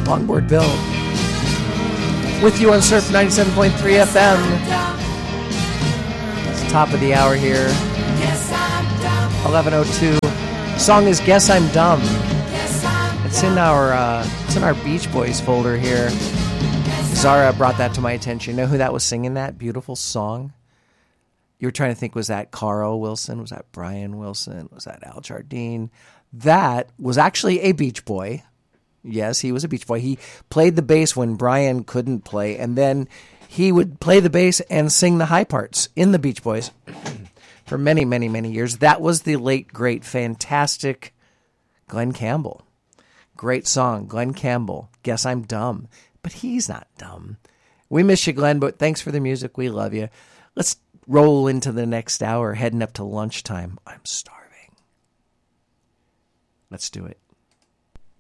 Longboard Bill. With you on Surf 97.3 FM. It's the top of the hour here. 11:02. Song is Guess I'm Dumb. It's in our Beach Boys folder here. Zara brought that to my attention. You know who that was singing that beautiful song? You were trying to think, was that Carl Wilson? Was that Brian Wilson? Was that Al Jardine? That was actually a Beach Boy. Yes, he was a Beach Boy. He played the bass when Brian couldn't play, and then he would play the bass and sing the high parts in the Beach Boys for many, many, many years. That was the late, great, fantastic Glenn Campbell. Great song, Glenn Campbell. Guess I'm Dumb. But he's not dumb. We miss you, Glenn, but thanks for the music. We love you. Let's roll into the next hour, heading up to lunchtime. I'm starving. Let's do it.